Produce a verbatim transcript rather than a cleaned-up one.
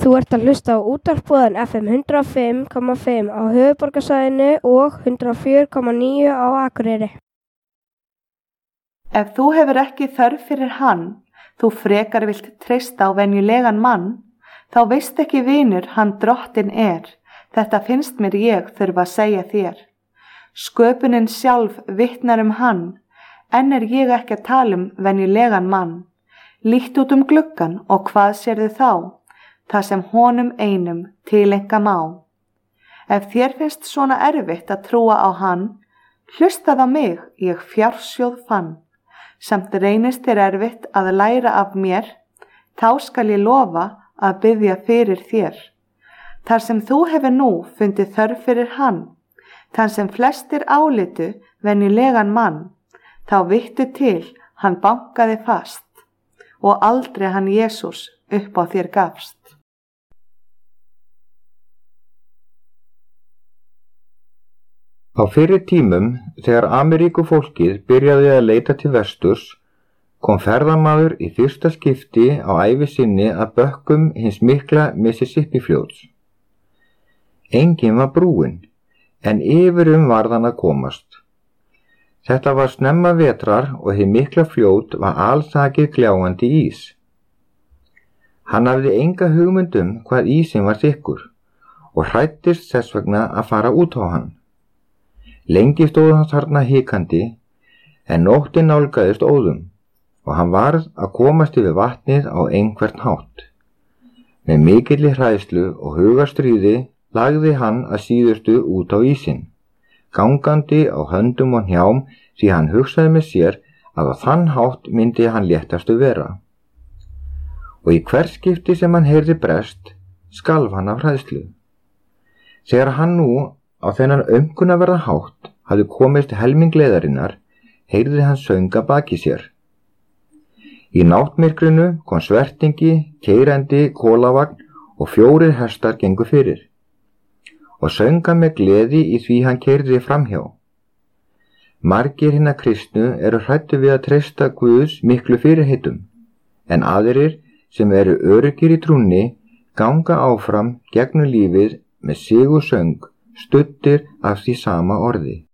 Þú ert að hlusta á útvarpsbóðan F M hundrað og fimm komma fimm á höfuðborgarsvæðinu og hundrað og fjögur komma níu á Akureyri. Ef þú hefur ekki þörf fyrir hann, þú frekar vilt treysta á venjulegan mann, þá veist ekki vinur hann drottin er. Þetta finnst mér ég þurfa að segja þér. Sköpunin sjálf vitnar um hann, en er ég ekki að tala um venjulegan mann. Lítt út um gluggan og hvað sérðu þá? Það sem honum einum tilenga má. Ef þér finnst svona erfitt að trúa á hann, hlustað á mig, ég fjársjóð fann. Samt reynist þér erfitt að læra af mér, þá skal ég lofa að biðja fyrir þér. Þar sem þú hefur nú fundið þörf fyrir hann, þar sem flestir álitu venjulegan mann, þá vittu til hann bankaði fast og aldrei hann Jesús upp á þér gafst. Á fyrri tímum, þegar Ameríku fólkið byrjaði að leita til vesturs, kom ferðamaður í fyrsta skipti á ævi sinni að bökkum hins mikla Mississippi fljóts. Enginn var brúinn, en yfirum varð hann að komast. Þetta var snemma vetrar og hið mikla fljót var alþakið gljáandi ís. Hann hafði enga hugmynd um hvað ísinn var þykkur og hræddist þess vegna að fara út á hann. Lengi stóð hann þarna hikandi, en nóttin nálgaðist óðum og hann varð að komast yfir vatnið á einhvern hátt. Með mikilli hræðslu og hugastríði lagði hann að síðustu út á ísinn, gangandi á höndum og hnjám því hann hugsaði með sér að á þann hátt myndi hann léttastu vera. Og í hvert skipti sem hann heyrði brest, skalf hann af hræðslu. Þegar hann nú á þennan aumkunarverða hátt hafði komist helming gleðarinnar, heyrði hann sönga baki sér. Í náttmyrkrinu kom svertingi, keyrandi kólavagn og fjórir hestar gengu fyrir og sönga með gleði í því hann keyrði framhjá. Margir hinna kristnu eru hræddu við að treysta Guðs miklu fyrirheitum, en aðrir sem eru öruggir í trúnni ganga áfram gegnum lífið með sigursöng, studdir af því sama orði.